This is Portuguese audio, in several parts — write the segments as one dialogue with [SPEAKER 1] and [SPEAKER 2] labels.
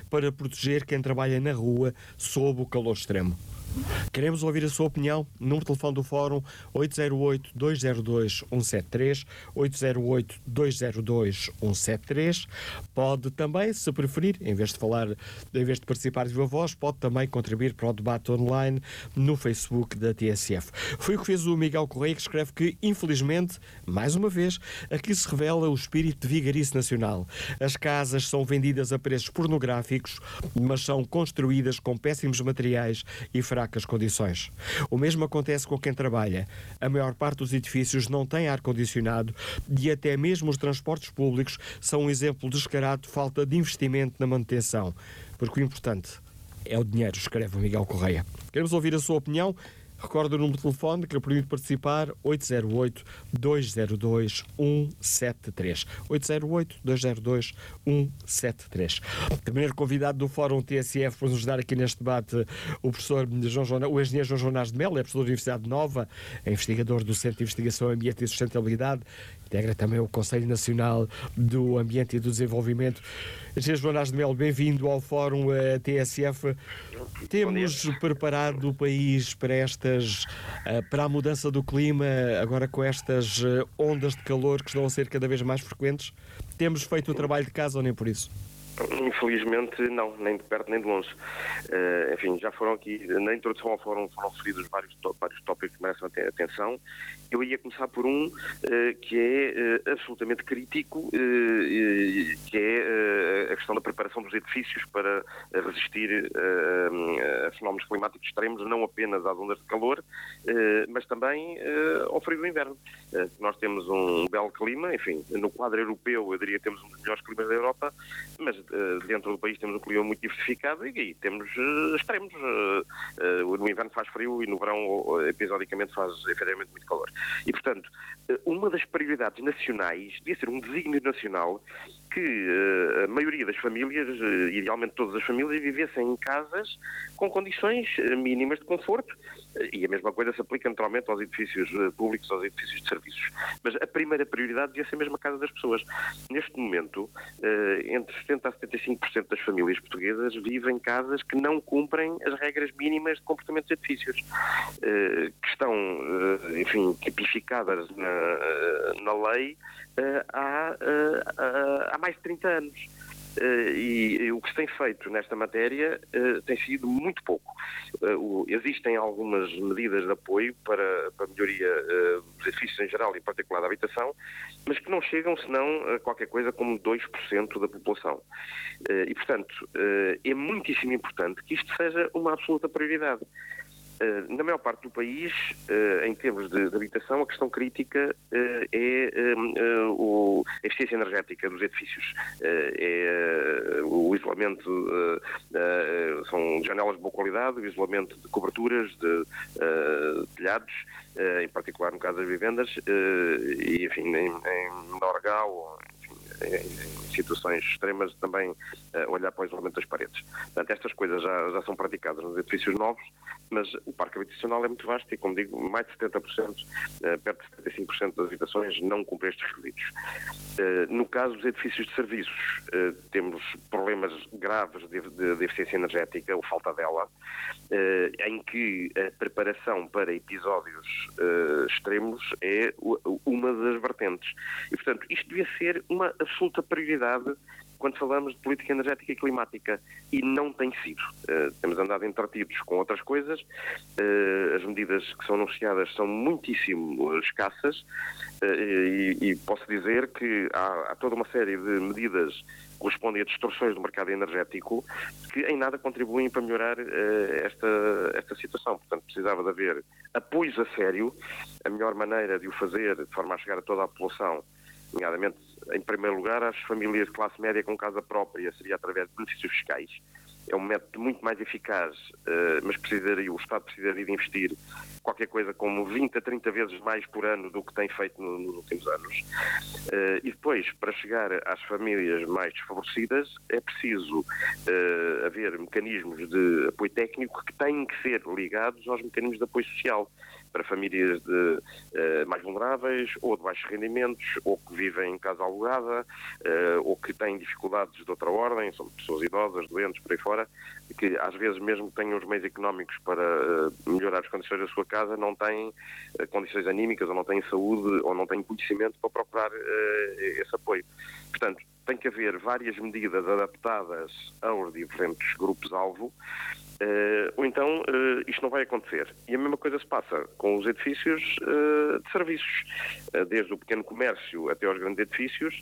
[SPEAKER 1] para proteger quem trabalha na rua sob o calor extremo. Queremos ouvir a sua opinião. Número de telefone do Fórum 808-202-173, 808-202-173. Pode também, se preferir, em vez de participar de viva voz, pode também contribuir para o debate online no Facebook da TSF. Foi o que fez o Miguel Correia, que escreve que, infelizmente, mais uma vez, aqui se revela o espírito de vigarice nacional. As casas são vendidas a preços pornográficos, mas são construídas com péssimos materiais e fracas condições. O mesmo acontece com quem trabalha. A maior parte dos edifícios não tem ar-condicionado e até mesmo os transportes públicos são um exemplo descarado de falta de investimento na manutenção. Porque o importante é o dinheiro, escreve o Miguel Correia. Queremos ouvir a sua opinião. Recordo o número de telefone que lhe permite participar, 808-202-173. 808-202-173. Primeiro convidado do Fórum TSF para nos dar aqui neste debate o o engenheiro João Jonas de Melo, é professor da Universidade Nova, é investigador do Centro de Investigação Ambiente e Sustentabilidade, integra também o Conselho Nacional do Ambiente e do Desenvolvimento. Engenheiro João Jonas de Melo, bem-vindo ao Fórum TSF. Temos preparado o país para a mudança do clima, agora com estas ondas de calor que estão a ser cada vez mais frequentes? Temos feito o trabalho de casa ou nem por isso?
[SPEAKER 2] Infelizmente não, nem de perto nem de longe. Enfim, já foram aqui, na introdução ao fórum foram referidos vários tópicos que merecem atenção. Eu ia começar por um que é absolutamente crítico, que é a questão da preparação dos edifícios para resistir a fenómenos climáticos extremos, não apenas às ondas de calor, mas também ao frio do inverno. Nós temos um belo clima, enfim, no quadro europeu eu diria que temos um dos melhores climas da Europa, mas dentro do país temos um clima muito diversificado e temos extremos. No inverno faz frio e no verão episodicamente faz efetivamente muito calor. E, portanto, uma das prioridades nacionais devia ser um desígnio nacional que a maioria das famílias, idealmente todas as famílias, vivessem em casas com condições mínimas de conforto. E a mesma coisa se aplica naturalmente aos edifícios públicos, aos edifícios de serviços. Mas a primeira prioridade devia ser mesmo a casa das pessoas. Neste momento, entre 70% a 75% das famílias portuguesas vivem em casas que não cumprem as regras mínimas de comportamento dos edifícios, que estão, enfim, tipificadas na lei há mais de 30 anos. E o que se tem feito nesta matéria tem sido muito pouco. Existem algumas medidas de apoio para a melhoria dos edifícios em geral e em particular da habitação, mas que não chegam senão a qualquer coisa como 2% da população. E, portanto, é muitíssimo importante que isto seja uma absoluta prioridade. Na maior parte do país, em termos de habitação, a questão crítica é a eficiência energética dos edifícios. O isolamento, são janelas de boa qualidade, o isolamento de coberturas, de telhados, em particular no caso das vivendas, e enfim, em Norgal, em situações extremas, também olhar para o isolamento das paredes. Portanto, estas coisas já são praticadas nos edifícios novos, mas o parque habitacional é muito vasto e, como digo, mais de 70%, perto de 75% das habitações não cumprem estes requisitos. No caso dos edifícios de serviços, temos problemas graves de eficiência energética, ou falta dela, em que a preparação para episódios extremos é uma das vertentes. E, portanto, isto devia ser uma absoluta prioridade quando falamos de política energética e climática, e não tem sido. Temos andado entretidos com outras coisas, as medidas que são anunciadas são muitíssimo escassas, e posso dizer que há toda uma série de medidas que correspondem a distorções do mercado energético que em nada contribuem para melhorar esta situação. Portanto, precisava de haver apoios a sério. A melhor maneira de o fazer, de forma a chegar a toda a população, nomeadamente, em primeiro lugar, às famílias de classe média com casa própria, seria através de benefícios fiscais. É um método muito mais eficaz, mas o Estado precisaria de investir qualquer coisa como 20 a 30 vezes mais por ano do que tem feito nos últimos anos. E depois, para chegar às famílias mais desfavorecidas, é preciso haver mecanismos de apoio técnico que têm que ser ligados aos mecanismos de apoio social para famílias mais vulneráveis, ou de baixos rendimentos, ou que vivem em casa alugada, ou que têm dificuldades de outra ordem, são pessoas idosas, doentes, por aí fora, que às vezes mesmo que tenham os meios económicos para melhorar as condições da sua casa, não têm condições anímicas, ou não têm saúde, ou não têm conhecimento para procurar esse apoio. Portanto, tem que haver várias medidas adaptadas aos diferentes grupos-alvo, ou então isto não vai acontecer. E a mesma coisa se passa com os edifícios de serviços, desde o pequeno comércio até aos grandes edifícios.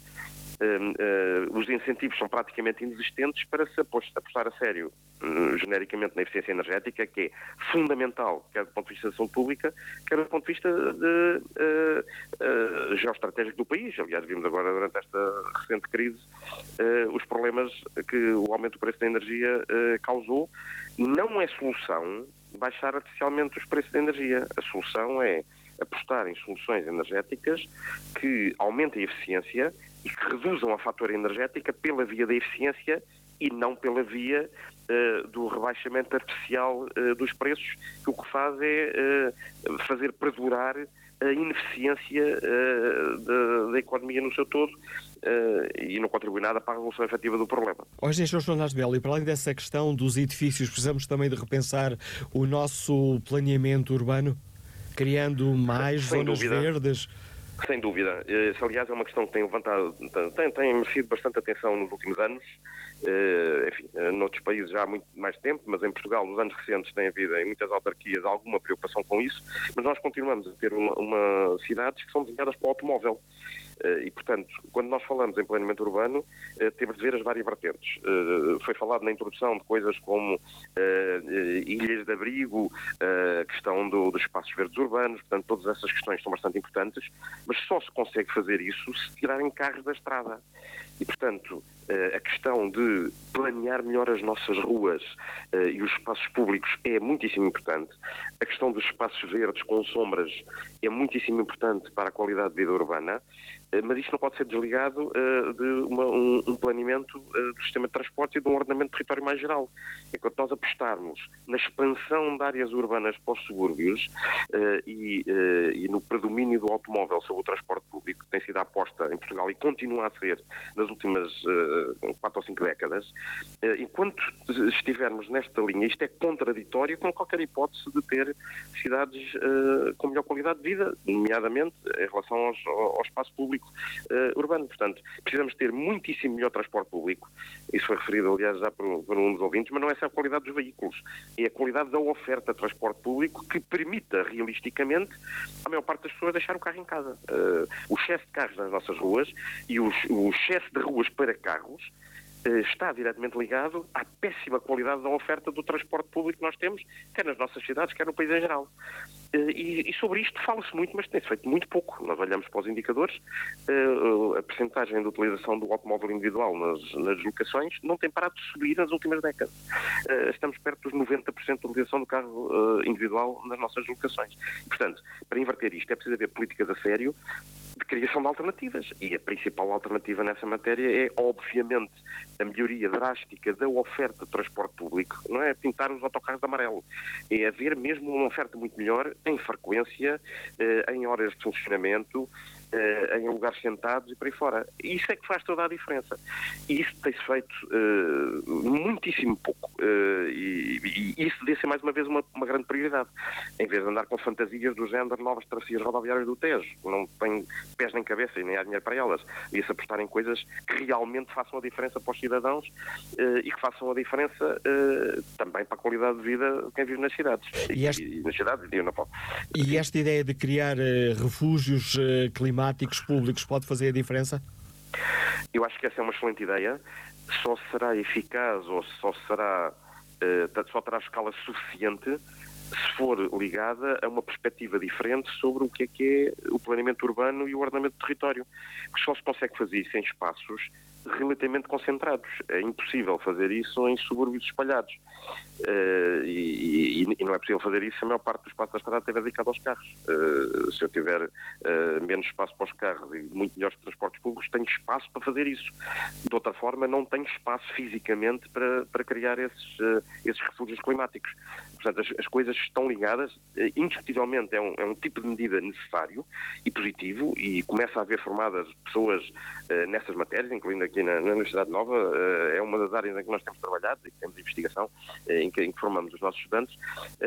[SPEAKER 2] Os incentivos são praticamente inexistentes para se apostar a sério, genericamente, na eficiência energética, que é fundamental, quer do ponto de vista da saúde pública, quer do ponto de vista geoestratégico do país. Aliás, vimos agora, durante esta recente crise, os problemas que o aumento do preço da energia causou. Não é solução baixar artificialmente os preços da energia. A solução é apostar em soluções energéticas que aumentem a eficiência e que reduzam a fatura energética pela via da eficiência e não pela via do rebaixamento artificial dos preços, que o que faz é fazer perdurar a ineficiência da economia no seu todo e não contribui nada para a resolução efetiva do problema.
[SPEAKER 1] Hoje, Sr. João Lage de Melo, e para além dessa questão dos edifícios, precisamos também de repensar o nosso planeamento urbano, criando mais zonas verdes.
[SPEAKER 2] Sem dúvida. Isso, aliás, é uma questão que tem levantado, tem merecido bastante atenção nos últimos anos. Enfim, noutros países já há muito mais tempo, mas em Portugal, nos anos recentes, tem havido em muitas autarquias alguma preocupação com isso, mas nós continuamos a ter cidades que são desenhadas para o automóvel. E, portanto, quando nós falamos em planeamento urbano, temos de ver as várias vertentes. Foi falado na introdução de coisas como ilhas de abrigo, a questão dos espaços verdes urbanos, portanto, todas essas questões são bastante importantes, mas só se consegue fazer isso se tirarem carros da estrada. E, portanto, a questão de planear melhor as nossas ruas e os espaços públicos é muitíssimo importante. A questão dos espaços verdes com sombras é muitíssimo importante para a qualidade de vida urbana, mas isto não pode ser desligado de um planeamento do sistema de transporte e de um ordenamento de território mais geral. Enquanto nós apostarmos na expansão de áreas urbanas para os subúrbios e no predomínio do automóvel sobre o transporte público, que tem sido a aposta em Portugal e continua a ser nas últimas 4 ou 5 décadas, enquanto estivermos nesta linha, isto é contraditório com qualquer hipótese de ter cidades com melhor qualidade de vida, nomeadamente em relação ao espaço público urbano. Portanto, precisamos ter muitíssimo melhor transporte público. Isso foi referido, aliás, já por um dos ouvintes, mas não é só a qualidade dos veículos, é a qualidade da oferta de transporte público que permita, realisticamente, a maior parte das pessoas deixar o carro em casa. O excesso de carros nas nossas ruas e o excesso de ruas para carros está diretamente ligado à péssima qualidade da oferta do transporte público que nós temos, quer nas nossas cidades, quer no país em geral. E sobre isto fala-se muito, mas tem-se feito muito pouco. Nós olhamos para os indicadores, a percentagem de utilização do automóvel individual nas deslocações não tem parado de subir nas últimas décadas. Estamos perto dos 90% de utilização do carro individual nas nossas deslocações. Portanto, para inverter isto é preciso haver políticas a sério de criação de alternativas. E a principal alternativa nessa matéria é, obviamente, a melhoria drástica da oferta de transporte público. Não é pintar os autocarros de amarelo. É haver mesmo uma oferta muito melhor em frequência, em horas de funcionamento, em lugares sentados e por aí fora. Isso é que faz toda a diferença. E isso tem-se feito muitíssimo pouco. E isso deve ser, mais uma vez, uma grande prioridade. Em vez de andar com fantasias do género novas travessias rodoviárias do Tejo, não têm pés nem cabeça e nem há dinheiro para elas, e se apostar em coisas que realmente façam a diferença para os cidadãos e que façam a diferença também para a qualidade de vida de quem vive nas cidades. E nas cidades e na Europa.
[SPEAKER 1] E esta ideia de criar refúgios climáticos públicos pode fazer a diferença?
[SPEAKER 2] Eu acho que essa é uma excelente ideia. Só será eficaz ou só terá escala suficiente se for ligada a uma perspectiva diferente sobre o que é o planeamento urbano e o ordenamento do território. Porque só se consegue fazer isso em espaços relativamente concentrados. É impossível fazer isso em subúrbios espalhados. E não é possível fazer isso se a maior parte do espaço da estrada estiver dedicado aos carros. Se eu tiver menos espaço para os carros e muito melhores transportes públicos, tenho espaço para fazer isso. De outra forma, não tenho espaço fisicamente para criar esses refúgios climáticos. Portanto, as coisas estão ligadas. Indiscutivelmente é um tipo de medida necessário e positivo, e começa a haver formadas pessoas nessas matérias, incluindo aqui na Universidade Nova. É uma das áreas em que nós temos trabalhado e que temos investigação, em que formamos os nossos estudantes.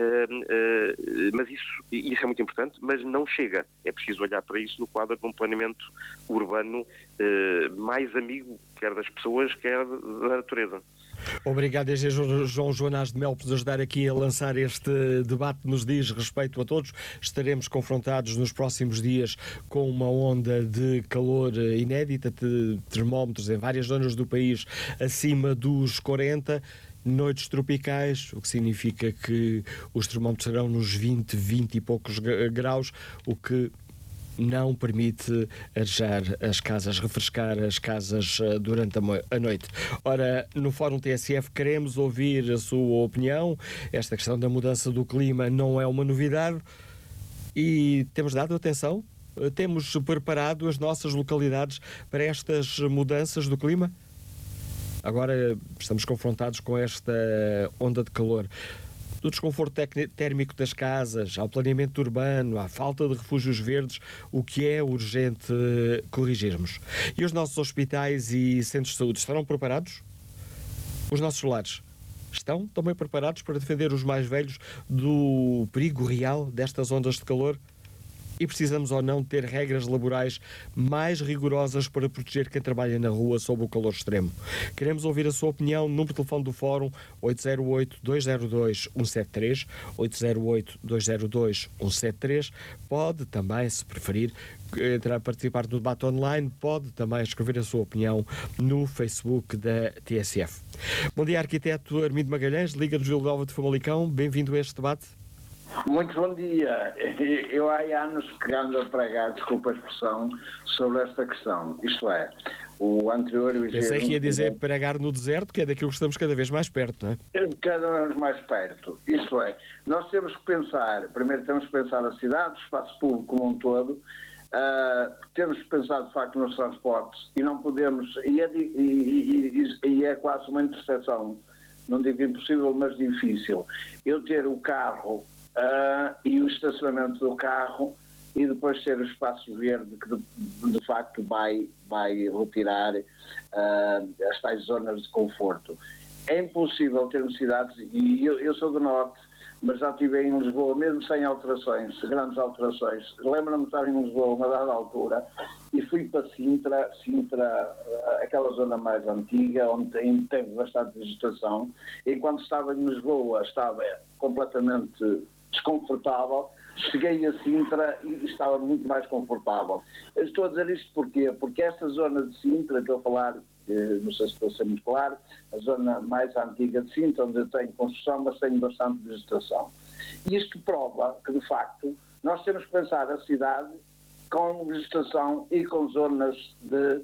[SPEAKER 2] Mas isso é muito importante, mas não chega. É preciso olhar para isso no quadro de um planeamento urbano mais amigo, quer das pessoas, quer da natureza.
[SPEAKER 1] Obrigado, Engenheiro João Joanás de Mel, por nos ajudar aqui a lançar este debate nos dias respeito a todos. Estaremos confrontados nos próximos dias com uma onda de calor inédita, de termómetros em várias zonas do país acima dos 40, noites tropicais, o que significa que os termómetros serão nos 20 e poucos graus, o que não permite arejar as casas, refrescar as casas durante a noite. Ora, no Fórum TSF queremos ouvir a sua opinião. Esta questão da mudança do clima não é uma novidade e temos dado atenção? Temos preparado as nossas localidades para estas mudanças do clima? Agora estamos confrontados com esta onda de calor. Do desconforto térmico das casas, ao planeamento urbano, à falta de refúgios verdes, o que é urgente corrigirmos. E os nossos hospitais e centros de saúde estarão preparados? Os nossos lares estão também preparados para defender os mais velhos do perigo real destas ondas de calor? E precisamos ou não ter regras laborais mais rigorosas para proteger quem trabalha na rua sob o calor extremo? Queremos ouvir a sua opinião. Número de telefone do Fórum 808-202-173, 808-202-173. Pode também, se preferir, participar do debate online. Pode também escrever a sua opinião no Facebook da TSF. Bom dia, arquiteto Armindo Magalhães, Liga dos Vila Nova de Famalicão. Bem-vindo a este debate.
[SPEAKER 3] Muito bom dia. Eu há anos que ando a pregar, desculpa a expressão, sobre esta questão. Isto é, o anterior...
[SPEAKER 1] Pensei que ia dizer pregar no deserto, que é daquilo que estamos cada vez mais perto, não é?
[SPEAKER 3] Cada vez mais perto. Isto é, nós temos que pensar, primeiro temos que pensar a cidade, o espaço público como um todo, temos que pensar de facto nos transportes e não podemos... E é quase uma interseção, não digo impossível, mas difícil. Eu ter o carro... e o estacionamento do carro e depois ter o espaço verde que de facto vai retirar as tais zonas de conforto. É impossível termos cidades, e eu sou do Norte, mas já estive em Lisboa, mesmo sem alterações, grandes alterações. Lembro-me de estar em Lisboa a uma dada altura e fui para Sintra, aquela zona mais antiga, onde teve bastante vegetação, e quando estava em Lisboa estava completamente desconfortável. Cheguei a Sintra e estava muito mais confortável. Eu estou a dizer isto porquê? Porque esta zona de Sintra, que eu estou a falar, não sei se estou a ser muito claro, a zona mais antiga de Sintra, onde eu tenho construção, mas tenho bastante vegetação. E isto prova que, de facto, nós temos que pensar a cidade com vegetação e com zonas de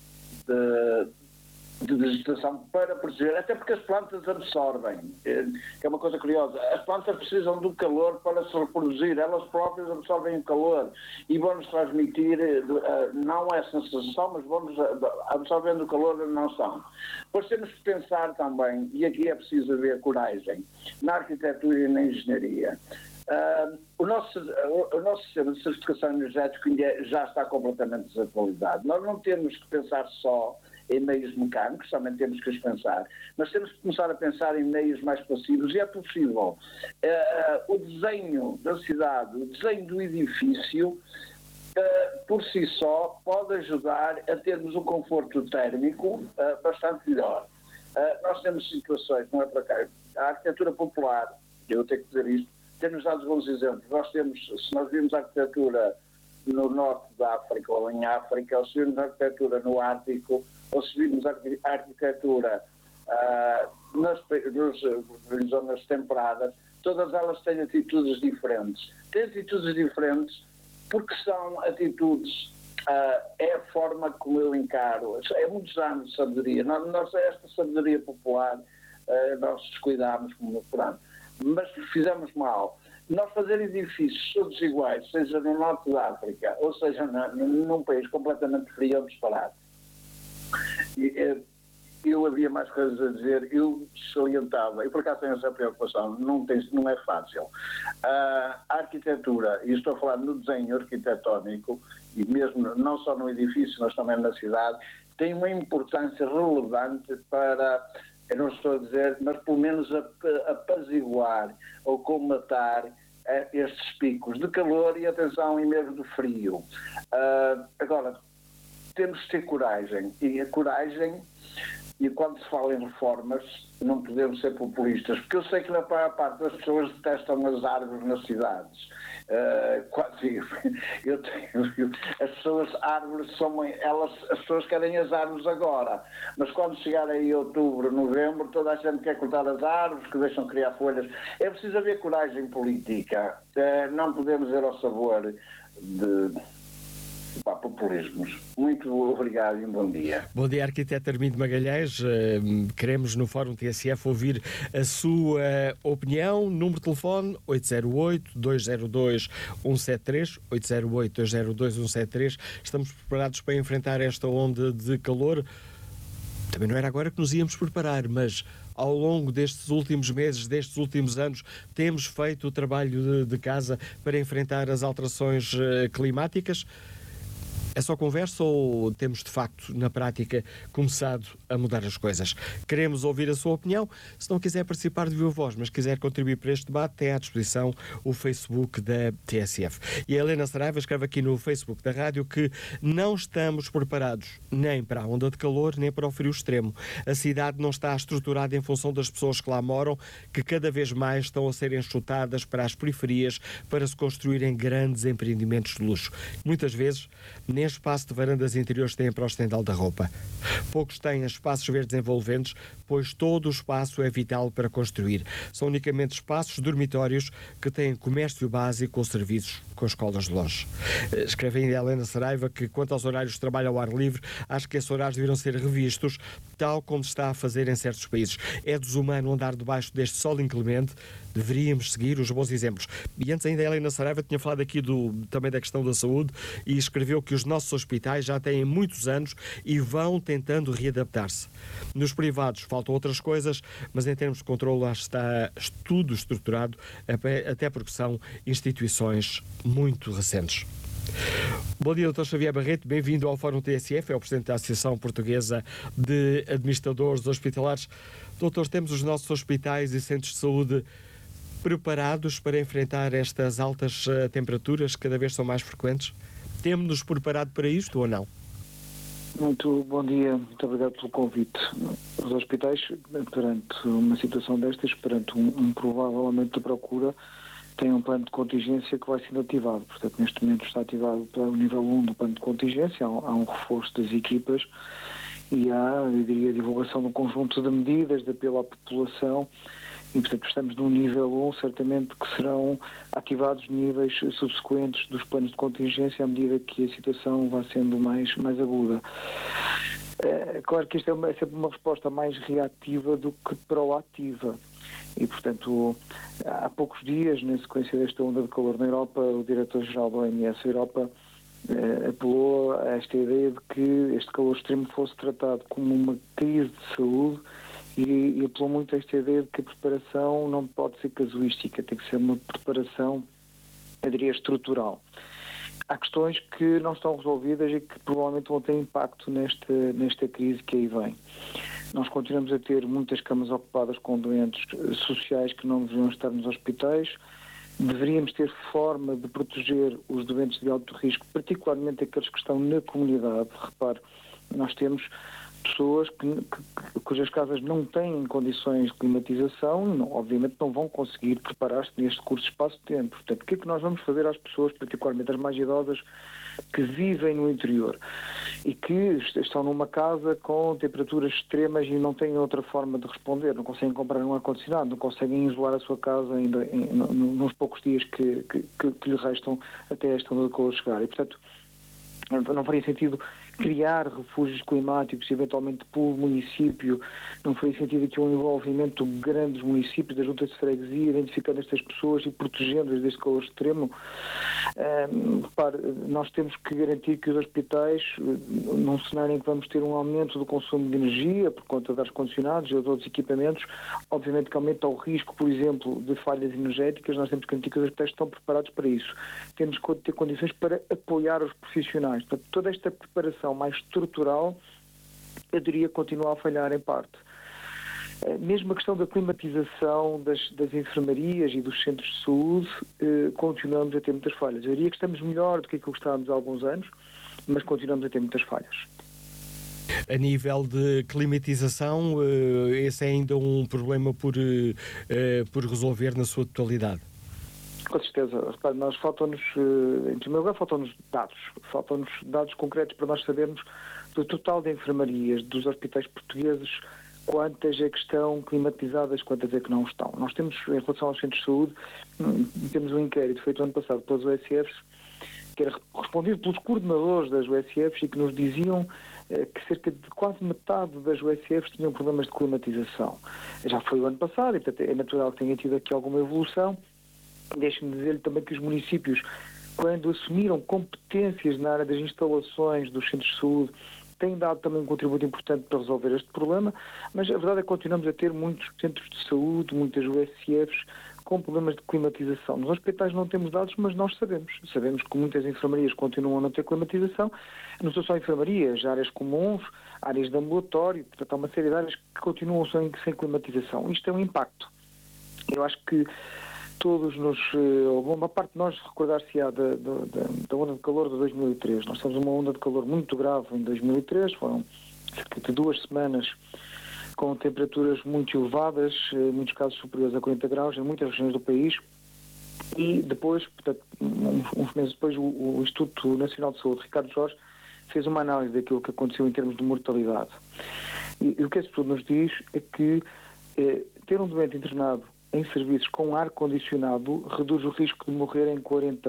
[SPEAKER 3] vegetação para proteger, até porque as plantas absorvem, que é uma coisa curiosa. As plantas precisam do calor para se reproduzir, elas próprias absorvem o calor e vão-nos transmitir, não essa sensação, mas vão-nos absorvendo o calor onde não estão. Depois temos que pensar também, e aqui é preciso haver coragem, na arquitetura e na engenharia. O nosso sistema de certificação energética já está completamente desatualizado. Nós não temos que pensar só em meios mecânicos, também temos que os pensar, mas temos que começar a pensar em meios mais passivos, e é possível. O desenho da cidade, o desenho do edifício, por si só, pode ajudar a termos um conforto térmico bastante melhor. Nós temos situações, não é para cá, a arquitetura popular, eu tenho que dizer isto, temos dado bons exemplos. Se nós vimos a arquitetura no norte da África ou em África, ou se vimos a arquitetura no Ártico, ou se vimos a arquitetura nas zonas temperadas, todas elas têm atitudes diferentes. Têm atitudes diferentes porque são atitudes É a forma como eu encaro. É muitos anos de sabedoria. Esta sabedoria popular, nós descuidámos como por ano. Mas fizemos mal. Nós fazer edifícios todos iguais, seja no norte da África, ou seja num país completamente frio ou disparado. Eu havia mais coisas a dizer, eu salientava, e por acaso tenho essa preocupação, não é fácil. A arquitetura, e estou a falar no desenho arquitetónico, e mesmo não só no edifício, mas também na cidade, tem uma importância relevante para, eu não estou a dizer, mas pelo menos apaziguar ou combatar estes picos de calor e, atenção, e mesmo de frio. Agora, temos de ter coragem, e a coragem, e quando se fala em reformas, não podemos ser populistas, porque eu sei que na maior parte das pessoas detestam as árvores nas cidades. As pessoas, árvores as pessoas querem as árvores agora, mas quando chegar aí outubro, novembro, toda a gente quer cortar as árvores, que deixam criar folhas. É preciso haver coragem política, não podemos ir ao sabor de populismos. Muito obrigado e um bom dia.
[SPEAKER 1] Bom dia, arquiteto Armindo Magalhães. Queremos no Fórum TSF ouvir a sua opinião. Número de telefone 808-202-173, 808-202-173. Estamos preparados para enfrentar esta onda de calor. Também não era agora que nos íamos preparar, mas ao longo destes últimos meses, destes últimos anos, temos feito o trabalho de casa para enfrentar as alterações climáticas. É só conversa ou temos, de facto, na prática, começado a mudar as coisas? Queremos ouvir a sua opinião. Se não quiser participar de viva voz, mas quiser contribuir para este debate, tem à disposição o Facebook da TSF. E a Helena Saraiva escreve aqui no Facebook da rádio que não estamos preparados nem para a onda de calor, nem para o frio extremo. A cidade não está estruturada em função das pessoas que lá moram, que cada vez mais estão a ser enxutadas para as periferias para se construírem grandes empreendimentos de luxo. Muitas vezes, nem espaço de varandas interiores têm para o estendal da roupa. Poucos têm espaços verdes envolventes, pois todo o espaço é vital para construir. São unicamente espaços dormitórios que têm comércio básico ou serviços com escolas de longe. Escreve ainda a Helena Saraiva que, quanto aos horários de trabalho ao ar livre, acho que esses horários deviam ser revistos, tal como se está a fazer em certos países. É desumano andar debaixo deste sol inclemente. Deveríamos seguir os bons exemplos. E antes ainda a Helena Saraiva tinha falado aqui também da questão da saúde e escreveu que os nossos hospitais já têm muitos anos e vão tentando readaptar-se. Nos privados faltam outras coisas, mas em termos de controle está tudo estruturado, até porque são instituições muito recentes. Bom dia, Dr. Xavier Barreto, bem-vindo ao Fórum TSF, é o Presidente da Associação Portuguesa de Administradores Hospitalares. Doutor, temos os nossos hospitais e centros de saúde preparados para enfrentar estas altas temperaturas que cada vez são mais frequentes? Temos-nos preparado para isto ou não?
[SPEAKER 4] Muito bom dia, muito obrigado pelo convite. Os hospitais, perante uma situação destas, perante um provável aumento da procura, têm um plano de contingência que vai sendo ativado. Portanto, neste momento está ativado para o nível 1 do plano de contingência, há um reforço das equipas e há, eu diria, a divulgação de um conjunto de medidas de apelo à população. E, portanto, estamos num nível 1, certamente que serão ativados níveis subsequentes dos planos de contingência à medida que a situação vai sendo mais aguda. Claro que isto é sempre uma resposta mais reativa do que proativa. E, portanto, há poucos dias, na sequência desta onda de calor na Europa, o diretor-geral da OMS Europa apelou a esta ideia de que este calor extremo fosse tratado como uma crise de saúde e apelou muito a esta ideia de que a preparação não pode ser casuística, tem que ser uma preparação, eu diria, estrutural. Há questões que não estão resolvidas e que provavelmente vão ter impacto nesta crise que aí vem. Nós continuamos a ter muitas camas ocupadas com doentes sociais que não deveriam estar nos hospitais. Deveríamos ter forma de proteger os doentes de alto risco, particularmente aqueles que estão na comunidade. Repare, nós temos pessoas cujas casas não têm condições de climatização, obviamente não vão conseguir preparar-se neste curto espaço de tempo. Portanto, o que é que nós vamos fazer às pessoas, particularmente as mais idosas, que vivem no interior e que estão numa casa com temperaturas extremas e não têm outra forma de responder, não conseguem comprar um ar-condicionado, não conseguem isolar a sua casa ainda nos poucos dias que lhe restam até esta onda de calor chegar. E, portanto, Não faria sentido criar refúgios climáticos, eventualmente pelo município, não faria sentido aqui um envolvimento de grandes municípios, das juntas de freguesia, identificando estas pessoas e protegendo-as deste calor extremo. Nós temos que garantir que os hospitais, num cenário em que vamos ter um aumento do consumo de energia por conta de ar-condicionados e outros equipamentos, obviamente que aumenta o risco, por exemplo, de falhas energéticas. Nós temos que garantir que os hospitais estão preparados para isso. Temos que ter condições para apoiar os profissionais. Portanto, toda esta preparação mais estrutural, eu diria, continua a falhar em parte. Mesmo a questão da climatização das enfermarias e dos centros de saúde, continuamos a ter muitas falhas. Eu diria que estamos melhor do que aquilo que estávamos há alguns anos, mas continuamos a ter muitas falhas.
[SPEAKER 1] A nível de climatização, esse é ainda um problema por resolver na sua totalidade?
[SPEAKER 4] Com certeza. Repare, em primeiro lugar, faltam-nos dados concretos para nós sabermos do total de enfermarias dos hospitais portugueses, quantas é que estão climatizadas, quantas é que não estão. Nós temos, em relação aos centros de saúde, temos um inquérito feito ano passado pelas USFs, que era respondido pelos coordenadores das USFs e que nos diziam que cerca de quase metade das USFs tinham problemas de climatização. Já foi o ano passado, e portanto é natural que tenha tido aqui alguma evolução. Deixe-me dizer-lhe também que os municípios, quando assumiram competências na área das instalações dos centros de saúde, têm dado também um contributo importante para resolver este problema, mas a verdade é que continuamos a ter muitos centros de saúde, muitas USFs, com problemas de climatização. Nos hospitais não temos dados, mas nós sabemos. Sabemos que muitas enfermarias continuam a não ter climatização. Não são só enfermarias, áreas comuns, áreas de ambulatório, portanto há uma série de áreas que continuam sem climatização. Isto é um impacto. Eu acho que uma parte de nós recordar-se-á da onda de calor de 2003. Nós temos uma onda de calor muito grave em 2003, foram cerca de 2 semanas com temperaturas muito elevadas, em muitos casos superiores a 40 graus, em muitas regiões do país, e depois, portanto, uns meses depois, o Instituto Nacional de Saúde, Ricardo Jorge, fez uma análise daquilo que aconteceu em termos de mortalidade. E o que esse estudo nos diz é que ter um doente internado em serviços com ar-condicionado reduz o risco de morrer em 40%.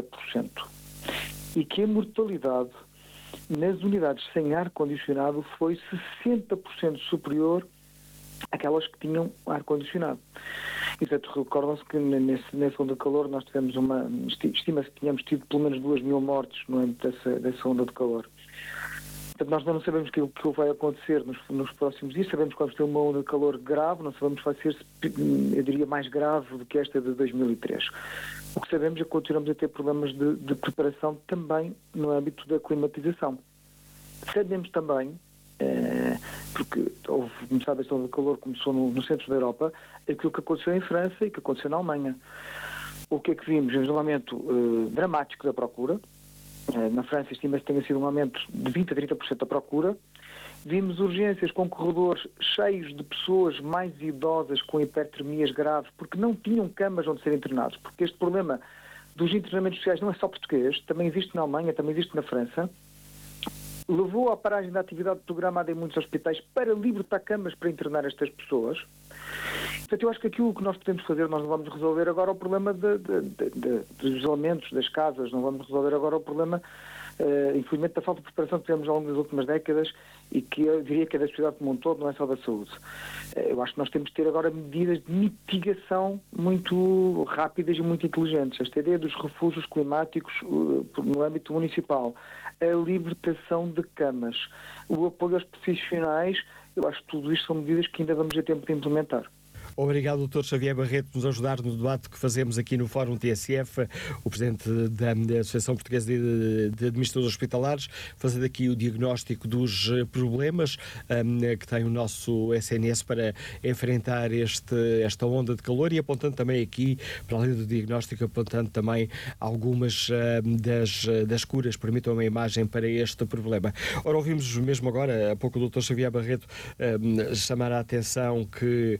[SPEAKER 4] E que a mortalidade nas unidades sem ar-condicionado foi 60% superior àquelas que tinham ar-condicionado. E, portanto, recordam-se que nessa onda de calor nós tivemos estima-se que tínhamos tido pelo menos 2.000 mortes no âmbito dessa onda de calor. Portanto, nós não sabemos o que vai acontecer nos próximos dias, sabemos que vamos ter uma onda de calor grave, não sabemos se vai ser, eu diria, mais grave do que esta de 2003. O que sabemos é que continuamos a ter problemas de preparação também no âmbito da climatização. Sabemos também, porque começado esta onda de calor, começou no centro da Europa, aquilo que aconteceu em França e que aconteceu na Alemanha. O que é que vimos? Um aumento dramático da procura. Na França estima-se que tenha sido um aumento de 20% a 30% da procura. Vimos urgências com corredores cheios de pessoas mais idosas com hipertermias graves, porque não tinham camas onde serem internados. Porque este problema dos internamentos sociais não é só português, também existe na Alemanha, também existe na França. Levou à paragem da atividade programada em muitos hospitais para libertar camas para internar estas pessoas. Portanto, eu acho que aquilo que nós podemos fazer, nós não vamos resolver agora o problema dos isolamentos das casas, não vamos resolver agora o problema, infelizmente, da falta de preparação que tivemos ao longo das últimas décadas e que eu diria que é da sociedade como um todo, não é só da saúde. Eu acho que nós temos que ter agora medidas de mitigação muito rápidas e muito inteligentes. Esta ideia dos refúgios climáticos no âmbito municipal, a libertação de camas, o apoio aos profissionais, eu acho que tudo isto são medidas que ainda vamos ter tempo de implementar.
[SPEAKER 1] Obrigado, Dr. Xavier Barreto, por nos ajudar no debate que fazemos aqui no Fórum TSF, o Presidente da Associação Portuguesa de Administradores Hospitalares, fazendo aqui o diagnóstico dos problemas que tem o nosso SNS para enfrentar esta onda de calor e apontando também aqui, para além do diagnóstico, apontando também algumas das curas, permitam uma imagem para este problema. Ora, ouvimos mesmo agora, há pouco, o Dr. Xavier Barreto chamar a atenção que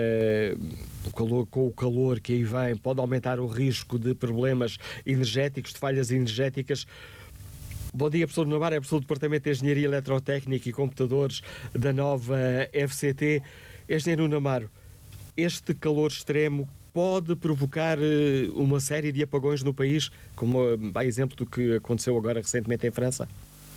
[SPEAKER 1] com o calor que aí vem pode aumentar o risco de problemas energéticos, de falhas energéticas. Bom dia, professor Navarro, é professor do Departamento de Engenharia Eletrotécnica e Computadores da Nova FCT. Engenheiro Navarro, este calor extremo pode provocar uma série de apagões no país, como a exemplo do que aconteceu agora recentemente em França?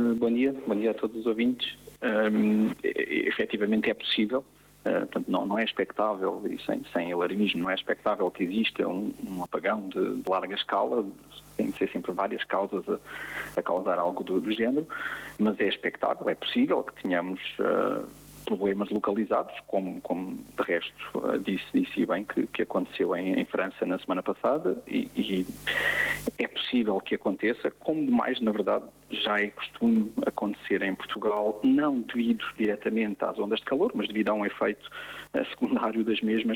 [SPEAKER 5] Bom dia a todos os ouvintes. Efetivamente é possível, portanto não é expectável, e sem alarmismo, não é expectável que exista um apagão de larga escala. Tem de ser sempre várias causas a causar algo do género, mas é expectável, é possível que tenhamos problemas localizados, como de resto disse bem que aconteceu em França na semana passada, e é possível que aconteça, como demais, na verdade, já é costume acontecer em Portugal, não devido diretamente às ondas de calor, mas devido a um efeito secundário das mesmas,